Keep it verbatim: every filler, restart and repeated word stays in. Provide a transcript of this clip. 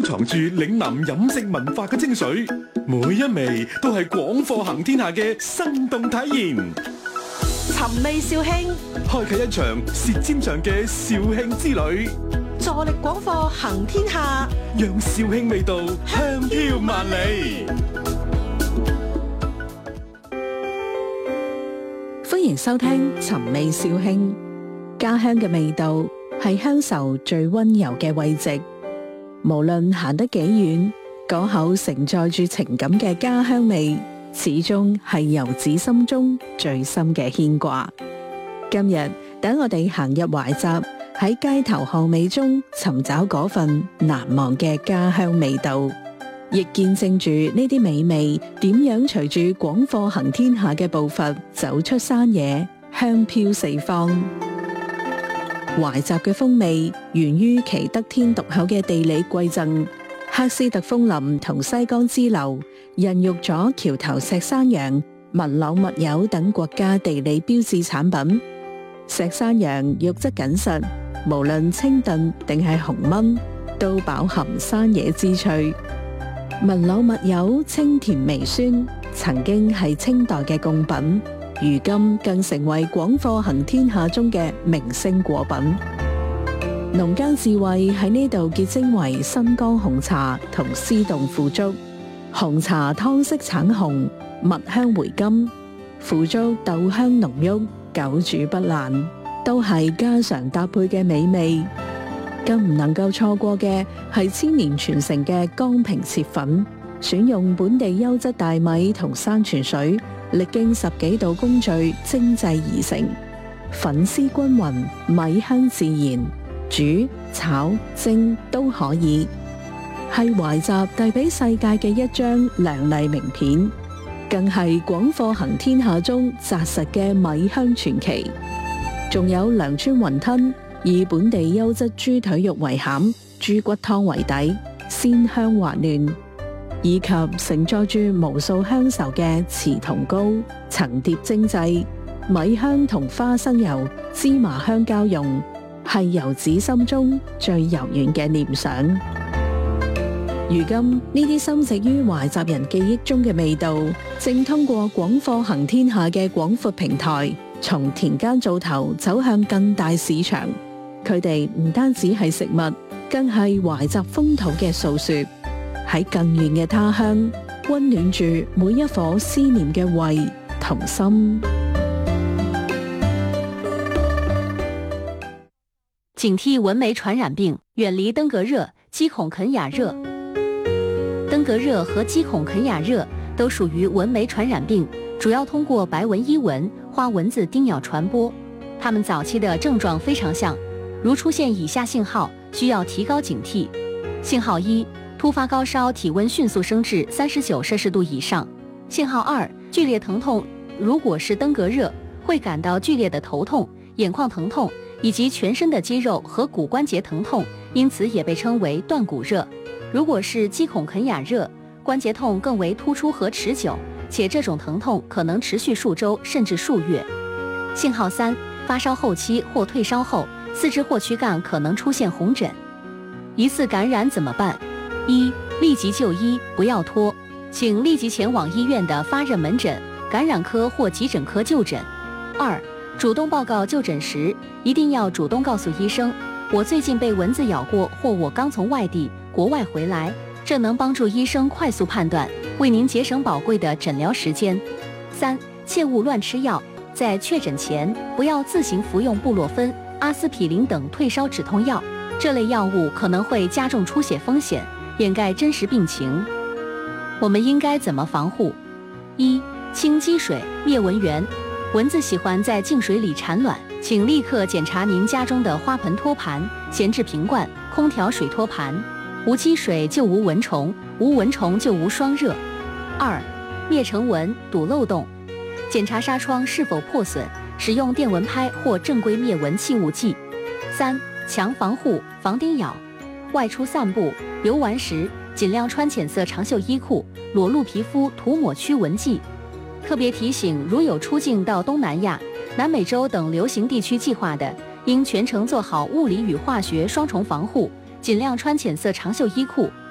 藏住嶺南飲食文化嘅精髓，每一味都係廣貨行天下嘅生動體驗。 尋味紹興， 開啟一場舌尖上嘅紹興之旅， 助力廣貨行天下， 讓紹興味道香飄萬里。 歡迎收聽尋味紹興。家鄉嘅味道係鄉愁最溫柔嘅慰藉，無論行得幾遠，嗰口承載住情感嘅家鄉味，始終係遊子心中最深嘅牽掛。今日等我哋行入懷集，喺街頭巷尾中尋找嗰份難忘嘅家鄉味道，亦見證住呢啲美味點樣隨住廣貨行天下嘅步伐走出山野，香飄四方。懷集嘅風味源於其得天獨厚嘅地理饋贈，喀斯特楓林同西江支流孕育咗橋頭石山羊、文朗密柚等國家地理標誌產品。石山羊肉質緊實，無論清燉定係紅燜，都飽含山野之趣。文朗密柚清甜微酸，曾經係清代嘅貢品，如今更成為廣貨行天下中嘅明星果品。農耕智慧喺呢度結晶為新疆紅茶同絲凍腐竹。紅茶湯色橙紅，蜜香回甘；腐竹豆香濃郁，久煮不爛，都係家常搭配嘅美味。更唔能夠錯過嘅係千年傳承嘅江平切粉，選用本地優質大米同山泉水，歷經十幾道工序精製而成，粉絲均勻，米香自然，煮、炒、蒸都可以，係懷集遞俾世界嘅一張亮麗名片，更係廣貨行天下中紮實嘅米香傳奇。仲有糧村雲吞，以本地優質豬腿肉為餡，豬骨湯為底，鮮香滑嫩，以及承載住無數鄉愁嘅糍同糕，層疊精製，米香同花生油、芝麻香交融，係遊子心中最柔軟嘅念想。如今呢啲深植於懷集人記憶中嘅味道，正通過廣貨行天下嘅廣闊平台，從田間灶頭走向更大市場。佢哋唔單止係食物，更係懷集風土嘅訴說。喺更遠嘅他鄉，溫暖住每一顆思念嘅胃同心。 警惕蚊媒傳染病，遠離登革熱、雞孔啃啞熱。登革熱和雞孔啃啞熱都屬於蚊媒傳染病，主要通過白紋伊蚊、花蚊子叮咬傳播。它們早期的症狀非常像，如出現以下信號，需要提高警惕。信號一，突發高燒，體溫迅速升至三十九攝氏度以上。信號二，劇烈疼痛，如果是登革熱，會感到劇烈的頭痛、眼眶疼痛以及全身的肌肉和骨關節疼痛，因此也被稱為斷骨熱。如果是雞孔啃啞熱，關節痛更為突出和持久，且這種疼痛可能持續數週甚至數月。信號三，發燒後期或退燒後，四肢或軀幹可能出現紅疹。疑似感染怎麼辦？一、立即就醫，不要拖，請立即前往醫院的發熱門診、感染科或急診科就診。二、主動報告就診時，一定要主動告訴醫生，我最近被蚊子咬過，或我剛從外地、國外回來，這能幫助醫生快速判斷，為您節省寶貴的診療時間。三、切勿亂吃藥，在確診前，不要自行服用布洛芬、阿司匹林等退燒止痛藥，這類藥物可能會加重出血風險，掩蓋真實病情。我們應該怎麼防護？一、清積水，滅蚊源。蚊子喜歡在淨水裡產卵，請立刻檢查您家中的花盆托盤、閒置瓶罐、空調水托盤。無積水就無蚊蟲，無蚊蟲就無霜熱。二、滅塵蚊，堵漏洞。檢查紗窗是否破損，使用電蚊拍或正規滅蚊氣霧劑。三、強防護，防叮咬。外出散步、遊玩時，盡量穿淺色長袖衣褲，裸露皮膚塗抹驅蚊劑。特別提醒，如有出境到東南亞、南美洲等流行地區計劃的，應全程做好物理與化學雙重防護，盡量穿淺色長袖衣褲。